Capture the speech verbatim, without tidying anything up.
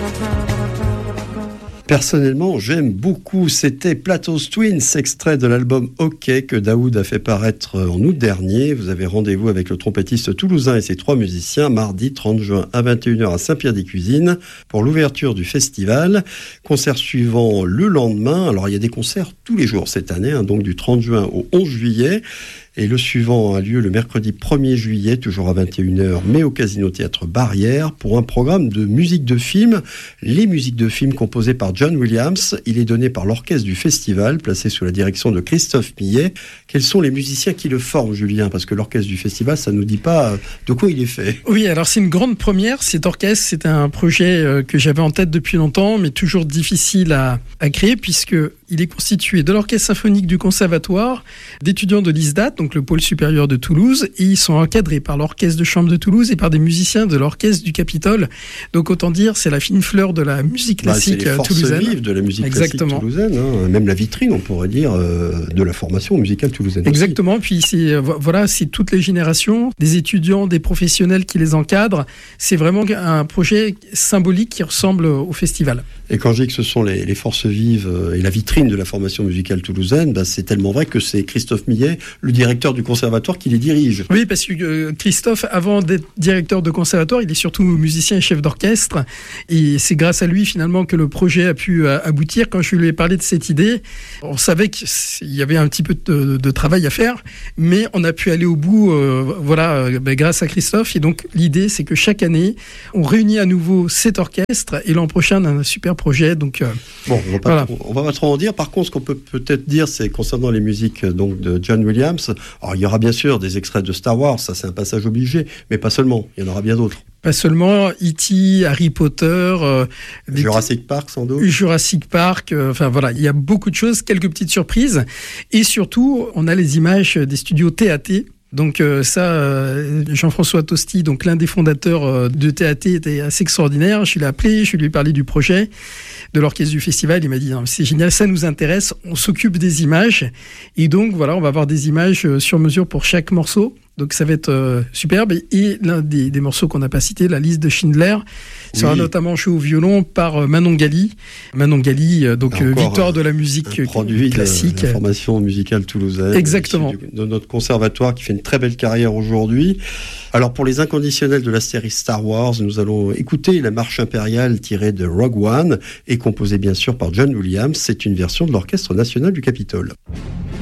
Personnellement, j'aime beaucoup. C'était Plato's Twins, extrait de l'album OK que Daoud a fait paraître en août dernier. Vous avez rendez-vous avec le trompettiste toulousain et ses trois musiciens mardi trente juin à vingt et une heures à Saint-Pierre-des-Cuisines pour l'ouverture du festival. Concert suivant le lendemain. Alors, il y a des concerts tous les jours cette année, hein, donc du trente juin au onze juillet. Et le suivant a lieu le mercredi premier juillet, toujours à vingt et une heures, mais au Casino Théâtre Barrière, pour un programme de musique de film. Les musiques de film composées par John Williams. Il est donné par l'orchestre du festival, placé sous la direction de Christophe Millet. Quels sont les musiciens qui le forment, Julien ? Parce que l'orchestre du festival, ça ne nous dit pas de quoi il est fait. Oui, alors c'est une grande première. Cet orchestre, c'est un projet que j'avais en tête depuis longtemps, mais toujours difficile à, à créer, puisque il est constitué de l'orchestre symphonique du conservatoire, d'étudiants de l'I S D A T, donc le pôle supérieur de Toulouse, et ils sont encadrés par l'orchestre de chambre de Toulouse et par des musiciens de l'orchestre du Capitole. Donc autant dire, c'est la fine fleur de la musique classique toulousaine. Bah, c'est les forces vives de la musique Exactement. classique toulousaine, hein. Même la vitrine, on pourrait dire, euh, de la formation musicale toulousaine. Exactement. Aussi. Puis c'est voilà, c'est toutes les générations, des étudiants, des professionnels qui les encadrent. C'est vraiment un projet symbolique qui ressemble au festival. Et quand je dis que ce sont les, les forces vives et la vitrine de la formation musicale toulousaine, bah c'est tellement vrai que c'est Christophe Millet, le directeur du conservatoire, qui les dirige. Oui, parce que euh, Christophe, avant d'être directeur de conservatoire, il est surtout musicien et chef d'orchestre. Et c'est grâce à lui, finalement, que le projet a pu euh, aboutir. Quand je lui ai parlé de cette idée, on savait qu'il y avait un petit peu de, de travail à faire, mais on a pu aller au bout, euh, voilà, euh, bah, grâce à Christophe. Et donc, l'idée, c'est que chaque année, on réunit à nouveau cet orchestre, et l'an prochain, on a un super projet. Donc, euh, bon, on va pas, voilà. trop, on va pas trop en dire. Par contre, ce qu'on peut peut-être dire, c'est concernant les musiques donc de John Williams. Alors, il y aura bien sûr des extraits de Star Wars, ça c'est un passage obligé, mais pas seulement. Il y en aura bien d'autres. Pas seulement E T, Harry Potter, euh, Jurassic t- Park sans doute. Jurassic Park, euh, enfin voilà, il y a beaucoup de choses, quelques petites surprises, et surtout, on a les images des studios T A T. Donc euh, ça, euh, Jean-François Tosti, donc l'un des fondateurs euh, de T A T, était assez extraordinaire. Je l'ai appelé, je lui ai parlé du projet, de l'orchestre du festival. Il m'a dit, c'est génial, ça nous intéresse, on s'occupe des images. Et donc voilà, on va avoir des images euh, sur mesure pour chaque morceau. Donc ça va être euh, superbe. Et l'un des, des morceaux qu'on n'a pas cité, la liste de Schindler, oui. sera notamment joué au violon par euh, Manon Gali. Manon Gali, euh, donc euh, victoire de la musique un produit classique. De la formation musicale toulousaine. Exactement. De notre conservatoire qui fait une très belle carrière aujourd'hui. Alors pour les inconditionnels de la série Star Wars, nous allons écouter la marche impériale tirée de Rogue One et composée bien sûr par John Williams. C'est une version de l'Orchestre national du Capitole.